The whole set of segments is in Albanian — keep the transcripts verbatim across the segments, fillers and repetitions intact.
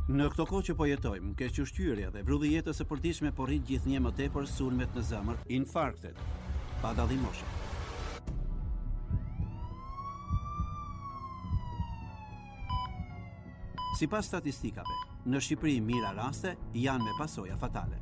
Në këto kohë që po jetojmë, kequshqyrja dhe vrulli jetës së përditshme po rrit gjithnjë më tepër sulmet në zemër, infarktet, pa dallim moshe. Sipas statistikave, në Shqipëri mira raste janë me pasoja fatale.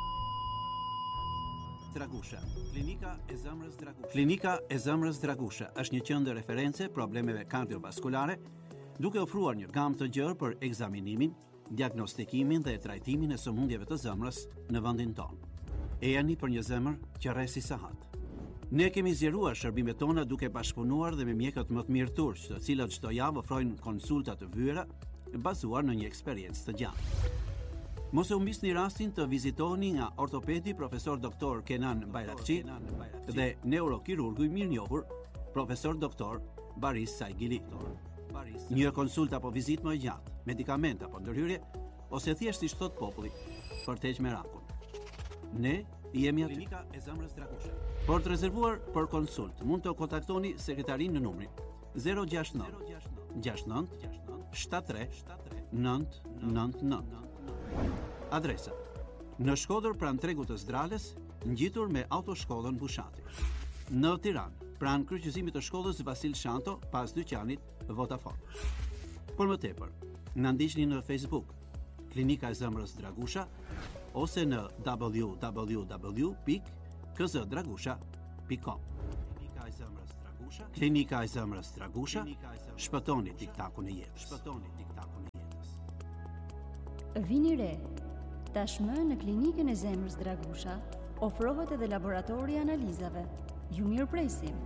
Dragusha, klinika e zemrës Dragusha. Klinika e zemrës Dragusha është një qendër reference problemeve kardiovaskulare, duke ofruar një gamë të gjerë për ekzaminimin, diagnostikimin dhe trajtimin e sëmundjeve të zemrës në vendin tonë. E jani për një zemër që rresi sahat. Ne kemi zgjeruar shërbimet tona duke bashkëpunuar dhe me mjekët më të mirë turq, të cilët çdo javë ofrojnë konsulta të vëra bazuar në një eksperiencë të gjatë. Mos e humbisni rastin të vizitoni nga ortopedi profesor doktor Kenan Bayrakçi dhe neurokirurgu i mirënjohur profesor doktor Baris Saigili. Një konsult apo vizitë më e gjatë, medikament apo ndërhyrje, ose thjesht si thot populli, për të heqë merakun. Ne jemi aty. Klinika e zemrës Dragusha. Por të rezervuar për konsult, mund të kontaktoni sekretarin në numrin zero gjasht nëntë gjasht nëntë shtat tre nëntë nëntë nëntë. Adresa: në Shkodër pranë tregut të Zdrales, ngjitur me autoshkollën Bushati. Në Tiranë, pranë kryqëzimit të shkollës Vasil Shanto, pas dyqanit Vodafone. Por më tepër, na ndiqni në Facebook, Klinika e zemrës Dragusha, ose në w w w pikë k z dragusha pikë com. Klinika e zemrës Dragusha, Klinika e zemrës Dragusha, shpëtoni tiktakun e jetës. Shpëtoni tiktakun e jetës. Vini re, tashmë në Klinikën e zemrës Dragusha ofrohet edhe laboratori i analizave. Ju mirë presim.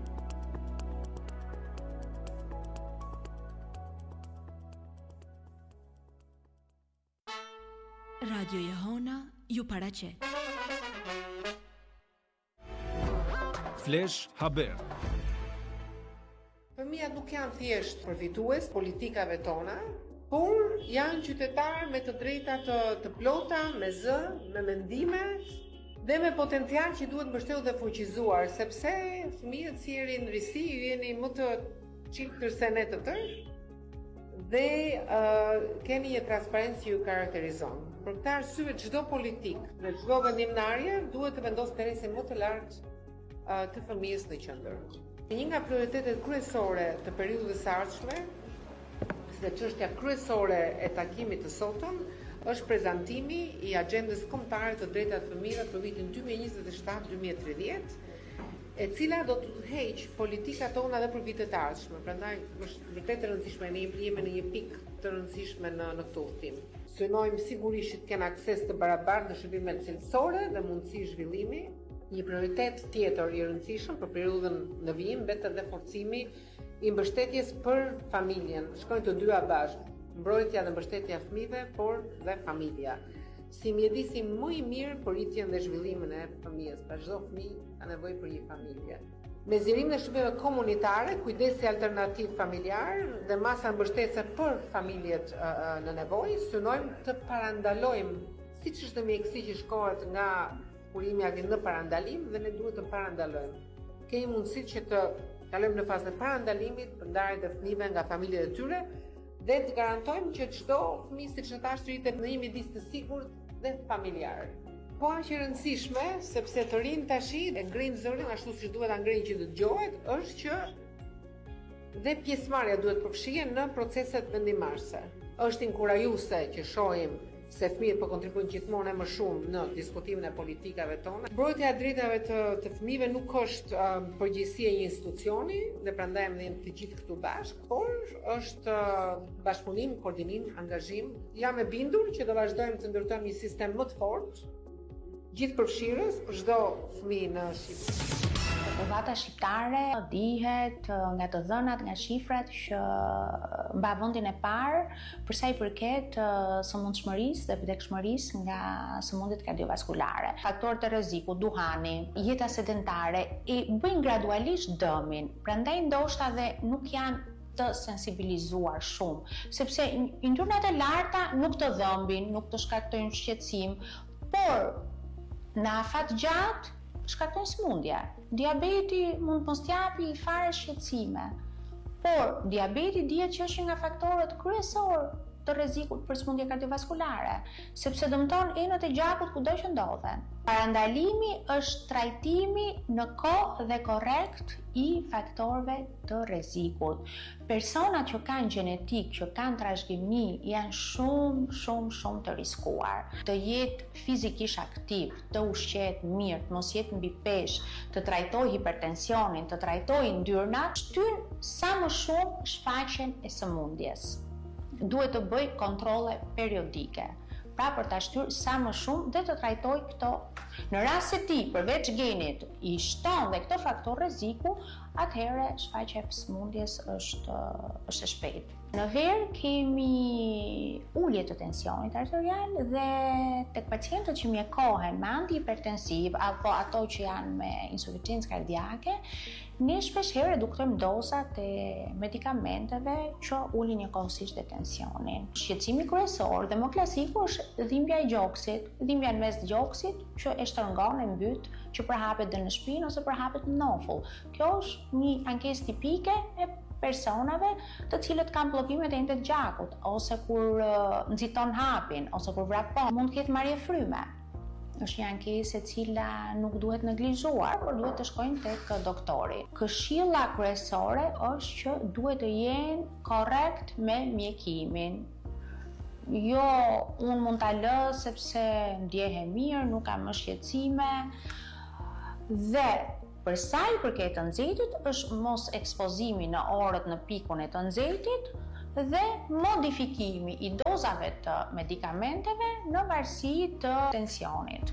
Radio Jehona ju paraqet. Flash Haber. Fëmijët nuk janë thjesht përfitues politikave tona, por janë qytetarë me të drejta të, të plota, me zë, me mendime dhe me potencial që duhet mbështetur dhe fuqizuar, sepse fëmijët si jeni në risi, ju jeni më të çiltër se ne të tërë dhe uh, keni një transparencë që ju karakterizon. Për këtë arsye çdo politik në çdo vendimndarje duhet të vendosë interesin më të lartë uh, të fëmijës në qendër. Një nga prioritetet kryesore të periudhës së ardhshme dhe çështja kryesore e takimit të sotëm është prezantimi i agjendës kombëtare të drejtave të fëmijëve për vitin dy mijë e njëzet e shtatë dy mijë e tridhjetë, e cila do të udhëheq politikat tona edhe për vitet e ardhshme. Prandaj është vërtet e rëndësishme, ne jemi në një pikë të rëndësishme në në këtë udhtim. Synojmë sigurisht të kenë akses të barabartë në shërbimet cilësore dhe mundësi zhvillimi. Një prioritet tjetër i rëndësishëm për periudhën në vijim mbetet edhe forcimi i mbështetjes për familjen. Shkojnë të dyja bashkë, mbrojtja dhe mbështetja e fëmijëve, por dhe familja. Si mjedisi më i mirë për rritjen dhe zhvillimin e fëmijës, pra çdo fëmijë ka nevojë për një familje. Me zgjerimin e shërbimeve komunitare, kujdesi alternativ familjar dhe masa mbështetëse për familjet uh, në nevojë, synojmë të parandalojmë, siç është mjekësi që shkohet nga kurimi agri në parandalim dhe ne duhet të parandalojmë. Kemi mundësi që të kalojmë në fazën e parandalimit për ndarjen e fëmijëve nga familjet e tyre dhe të garantojmë që çdo fëmijë siç e thash rritet në një midis të sigurt dhe familjar. Po aq e rëndësishme, sepse të rinë tashi e ngrinë zërin ashtu siç duhet ta ngrinë që të dëgjohet, është që dhe pjesëmarrja duhet përfshihen në proceset vendimarrëse. Është inkurajuese që shohim se fëmijët po kontribuojnë gjithmonë më shumë në diskutimin e politikave tona. Mbrojtja e drejtave të, të fëmijëve nuk është uh, përgjegjësi e një institucioni dhe prandaj ne të gjithë këtu bashkë, por është uh, bashkëpunim, koordinim, angazhim. Jam e bindur që do vazhdojmë të ndërtojmë një sistem më të fortë, gjithëpërfshirës për çdo fëmijë në Shqipëri. Data shqiptare dihet nga të dhënat, nga shifrat që mba vendin e parë për sa i përket sëmundshmërisë dhe vdekshmërisë nga sëmundjet kardiovaskulare. Faktorët e rrezikut, duhani, jeta sedentare i bëjnë gradualisht dëmin. Prandaj ndoshta dhe nuk janë të sensibilizuar shumë, sepse yndyrnat e larta nuk të dhëmbin, nuk të shkaktojnë shqetësim, por në afat gjatë shkaktojnë sëmundje. Diabeti mund mos t'japi fare shqetësime, por diabeti dihet që është nga faktorët kryesor të rrezikut për sëmundje kardiovaskulare, sepse dëmton enët e gjakut kudo që ndodhen. Parandalimi është trajtimi në kohë dhe korrekt i faktorëve të rrezikut. Personat që kanë gjenetik, që kanë trashëgimi, janë shumë, shumë, shumë të riskuar. Të jetë fizikisht aktiv, të ushqet mirë, të mos jetë mbi peshë, të trajtojë hipertensionin, të trajtojë ndyrnat, shtyn sa më shumë shfaqjen e sëmundjes. Duhet të bëj kontrolle periodike, pra për ta shtyrë sa më shumë dhe të trajtoj këto. Në rast se ti përveç genit i shton dhe këto faktor rreziku, atëherë shfaqja e sëmundjes është është e shpejtë. Në verë kemi ulje të tensionit arterial dhe tek pacientët që mjekohen me antihipertensiv apo ato që janë me insuficiencë kardiake, ne shpesh herë reduktojmë dozat e medikamenteve që ulin njëkohësisht dhe tensionin. Shqetësimi kryesor dhe më klasiku është dhimbja e gjoksit, dhimbja në mes të gjoksit që e shtrëngon e mbyt që përhapet dhe në shpinë ose përhapet në nofull. Kjo është një ankesë tipike e personave të cilët kanë bllokime të enëve të gjakut, ose kur uh, nxiton hapin, ose kur vrapon, mund të ketë marrje fryme. Është një ankesë e cila nuk duhet neglizhuar, por duhet të shkojnë tek doktori. Këshilla kryesore është që duhet të jenë korrekt me mjekimin. Jo, unë mund ta lë sepse ndjehem mirë, nuk kam më shqetësime. Dhe për sa i përket të nxehtit, është mos ekspozimi në orët në pikun e të nxehtit dhe modifikimi i dozave të medikamenteve në varësi të tensionit.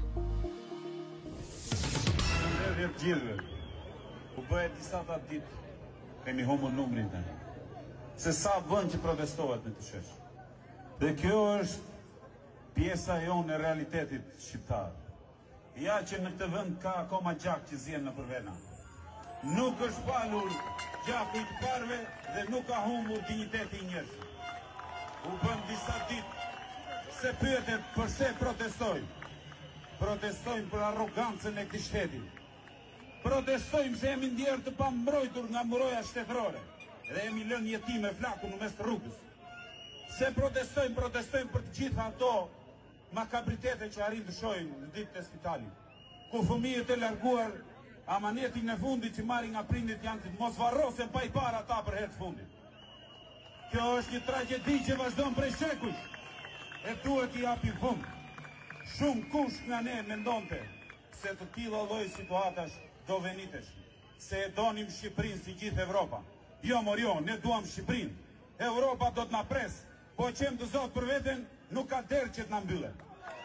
Në gjithëve, u bëhet disa ta ditë, kemi humbur numrin të në, se sa vënd që protestohet në të shesh. Dhe kjo është pjesa jonë e realitetit shqiptar. Ja që në këtë vend ka akoma gjak që zjen në përvena. Nuk është falur gjaku i të parve dhe nuk ka humbur dinjiteti i njerëzve. U bën disa ditë se pyetet përse protestojmë. Protestojmë për arrogancën e këtij shteti. Protestojmë se jemi ndjerë të pambrojtur nga mburoja shtetërore dhe jemi lënë jetime flaku në mes të rrugës. Se protestojmë, protestojmë për të gjitha ato makabritete që arrin të shohim në ditët e spitalit, ku fëmijët e larguar amanetin e fundit që marrin nga prindit janë të mos varrosen pa i parë ata për herë të fundit. Kjo është një tragjedi që vazhdon prej shekuj e duhet i japi fund. Shumë kush nga ne mendonte se të tilla lloj situatash do venitesh, se e donim Shqipërinë si gjithë Evropa. Jo mor jo, ne duam Shqipërinë. Europa do të na pres, po qem të zot për veten, nuk ka derë që të na mbyllet.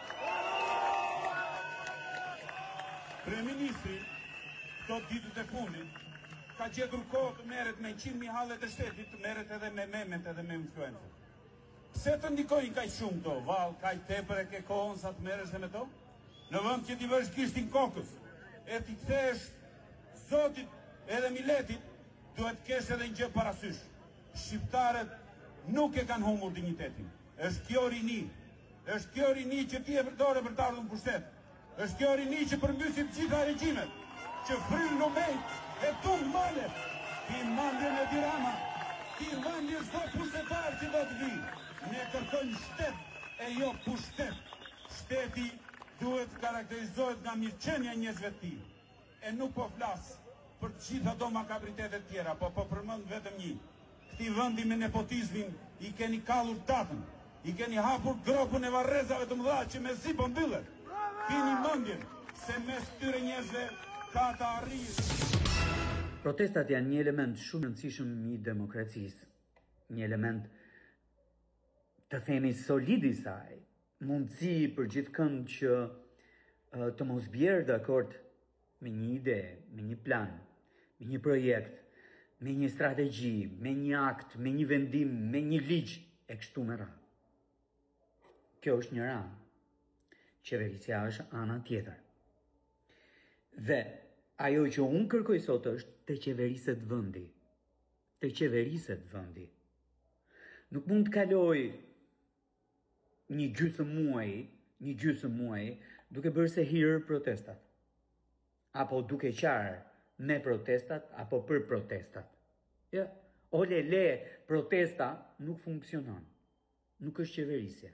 Kryeministri, këto ditët e fundit, ka gjetur kohë të merret me njëqind mijë hallet e shtetit, të merret edhe me memet edhe me influencët. Pse të ndikojnë kaq shumë to? Vallë, kaq tepër e ke kohën sa të merresh me to? Në vend që ti vësh gishtin kokës, e ti kthesh Zotit edhe miletit, duhet kesh edhe një gjë parasysh. Shqiptarët nuk e kanë humbur dinjitetin. Është kjo rini, është kjo rini që ti e përdore për të ardhur në pushtet. Është kjo rini që përmbysit të gjitha regjimet, që frynë lumejt e tunë malet. Ti mandje në Tirana, ti mandje s'do pushtetar që do të vi. Ne kërkojmë shtet e jo pushtet. Shteti duhet karakterizohet nga mirëqenia njerëzve të tij. E nuk po flas për të gjitha do makabritete tjera, po po përmend vetëm një. Këti vendi me nepotizmin i keni kallur tatën, i keni hapur gropën e varrezave të mëdha që me zi po mbyllet. Keni mendjen se mes këtyre njerëzve ka të arrijë. Protestat janë një element shumë i rëndësishëm i demokracisë, një element të themi solid i saj, mundësi për gjithëkënd që uh, të mos bjerë dakord me një ide, me një plan, me një projekt, me një strategji, me një akt, me një vendim, me një ligj e kështu me radhë. Kjo është një anë. Qeverisja është ana tjetër. Dhe ajo që unë kërkoj sot është të qeveriset vendi. Të qeveriset vendi. Nuk mund të kaloj një gjysmë muaji, një gjysmë muaji duke bërë se hirë protestat. Apo duke qarë me protestat apo për protestat. Ja, ole le protesta nuk funksionon. nuk është qeverisje.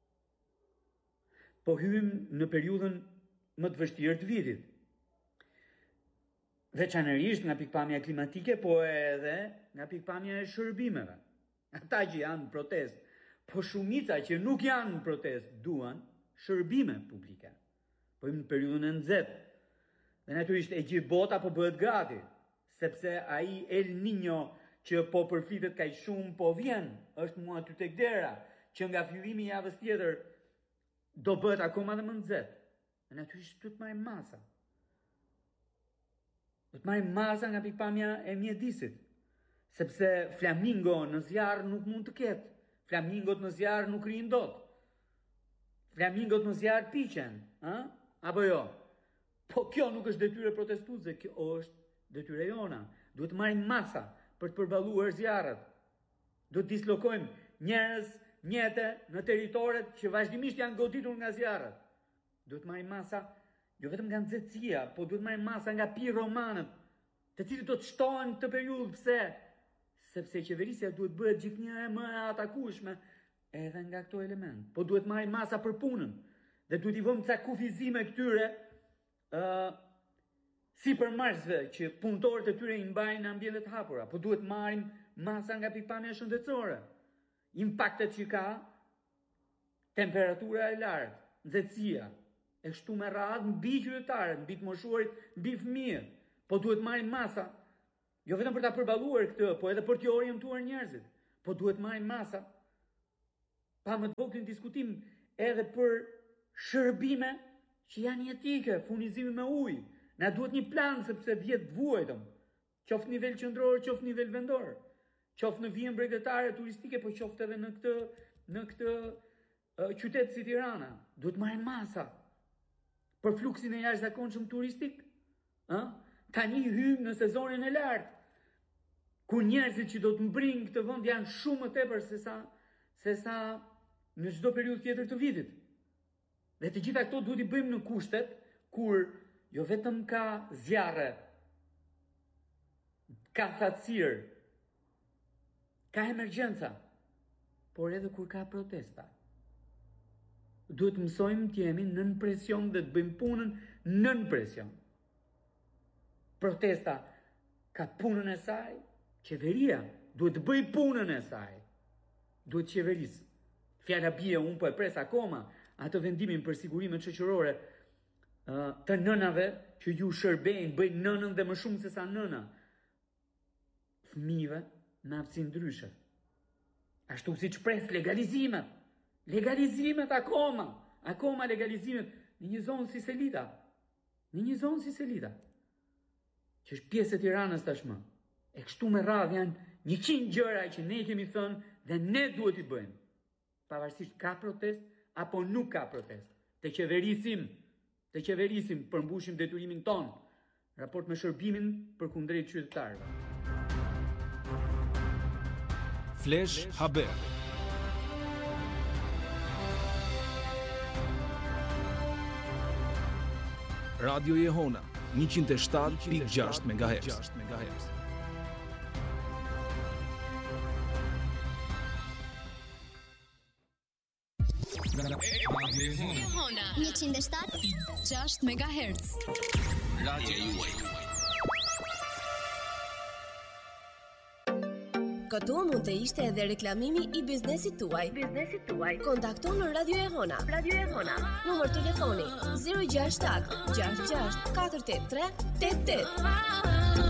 Po hymë në periudhën më të vështirë të vitit. Veçanërisht nga pikpamja klimatike, po edhe nga pikpamja e shërbimeve. Ata që janë në protest, po shumica që nuk janë në protest, duan shërbime publike. Po hymë në periudhën e nxehtë. Dhe natyrisht e gjithë bota po bëhet gati, sepse ai El Niño që po përflitet kaq shumë po vjen, është mua aty tek dera, që nga fillimi i javës tjetër do bëhet akoma dhe më nxehtë. Dhe natyrisht do të marrim masa. Do të marrim masa nga pikpamja e mjedisit, sepse flamingo në zjarr nuk mund të ketë. Flamingot në zjarr nuk rrin dot. Flamingot në zjarr piqen, ë? Apo jo? Po kjo nuk është detyrë protestuese, kjo është detyrë jona. Duhet të marrim masa për të përballuar zjarret. Do të dislokojmë njerëz, mjete në territoret që vazhdimisht janë goditur nga zjarret. Duhet të marrim masa jo vetëm nga nxehtësia, po duhet të marrim masa nga piromanët, të cilët do të shtohen këtë periudhë. Pse? Sepse qeverisja duhet bëhet gjithnjë më e atakueshme edhe nga këto element. Po duhet marrim masa për punën dhe duhet i vëmë ca kufizime këtyre uh, si përmarrësve që punëtorët e tyre i mbajnë në ambiente të hapura. Po duhet marrim masa nga pikpamja shëndetësore. Impaktet që ka temperatura e lartë, nxehtësia, e kështu me radhë mbi qytetarët, mbi të moshuarit, mbi fëmijët. Po duhet marrim masa, jo vetëm për ta përballuar këtë, po edhe për të orientuar njerëzit. Po duhet marrim masa pa më të voglin diskutim edhe për shërbime që janë jetike, furnizimi me ujë. Na duhet një plan sepse vjet vuajtëm, qoftë nivel qendror, qoftë nivel vendor, qoftë në vijën bregdetare turistike, po qoftë edhe në këtë në këtë uh, qytet si Tirana. Duhet marrim masa për fluksin e jashtëzakonshëm turistik, ë? Tani hym në sezonin e lartë, ku njerëzit që do të mbrijnë këtë vend janë shumë më tepër se sa se sa në çdo periudhë tjetër të vitit. Dhe të gjitha këto duhet i bëjmë në kushtet kur jo vetëm ka zjarre, ka thatësirë, ka emergjenca, por edhe kur ka protesta. Duhet mësojmë të jemi nën presion dhe të bëjmë punën nën presion. Protesta ka punën e saj, qeveria duhet të bëj punën e saj. Duhet qeverisë. Fjala bie, unë po e pres akoma atë vendimin për sigurimet shoqërore të nënave që ju shërbejnë, bëjnë nënën dhe më shumë se sa nëna. Fëmijëve në aftësi ndryshe. Ashtu siç pres legalizimet. Legalizimet akoma, akoma legalizimet në një zonë si Selita. Në një zonë si Selita, që është pjesë e Tiranës tashmë. E kështu me radhë janë njëqind gjëra që ne kemi thënë dhe ne duhet i bëjmë. Pavarësisht ka protest apo nuk ka protest. Të qeverisim, të qeverisim përmbushim detyrimin ton, raport me shërbimin përkundrejt qytetarëve. Flesh Haber. Radio Jehona njëqind e shtatë pikë gjashtë megahertz. Jehona njëqind e shtatë pikë gjashtë megahertz. Radio juaj. Këtu mund të ishte edhe reklamimi i biznesit tuaj. Biznesit tuaj. Kontakto në Radio Jehona. Radio Jehona. Numër telefoni zero gjasht shtat gjasht gjasht katër tetë tre tetë tetë.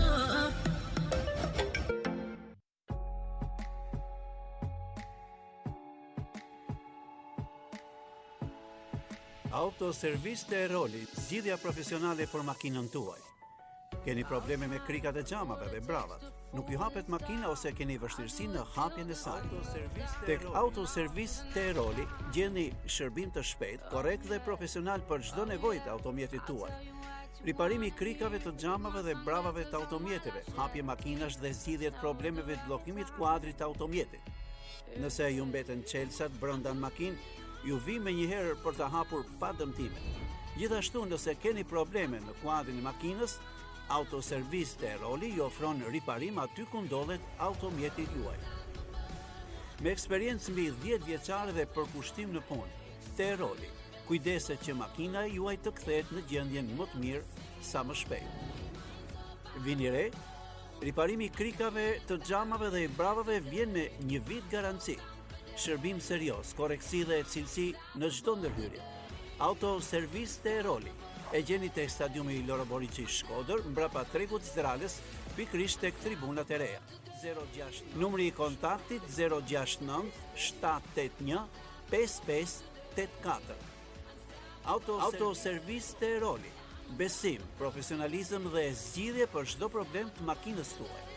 Autoservis të Eroli, zgjidhja profesionale për makinën tuaj. Keni probleme me krikat e xhamave dhe bravat, nuk ju hapet makina ose keni vështirësi në hapjen e saj. Tek Autoservis të Eroli gjeni shërbim të shpejt, korrekt dhe profesional për çdo nevojë të automjetit tuaj. Riparimi i krikave të xhamave dhe bravave të automjeteve, hapje makinash dhe zgjidhje të problemeve të bllokimit kuadrit të automjetit. Nëse ju mbeten çelësat brenda në makinë, ju vi me njëherë për të hapur pa dëmtime. Gjithashtu, nëse keni probleme në kuadrin e makinës, Autoservis të Eroli ju ofron riparim aty ku ndodhet automjeti juaj. Me eksperiencë mbi dhjetë vjeçare dhe përkushtim në punë, te Roli. Kujdeset që makina juaj të kthehet në gjendjen më të mirë sa më shpejt. Vini re, riparimi i krikave, të xhamave dhe i bravave vjen me një vit garanci. Shërbim serioz, korreksi dhe cilësi në çdo ndërhyrje. Auto Servis te Roli. E gjeni tek stadiumi Loro Boriçi Shkodër, mbrapa tregut Zdralës, pikërisht tek tribunat e reja. zero gjashtë Numri i kontaktit zero gjashtë nëntë shtatë tetë një pesë pesë tetë katër. Auto, Auto Servis te Roli. Besim, profesionalizëm dhe zgjidhje për çdo problem të makinës tuaj.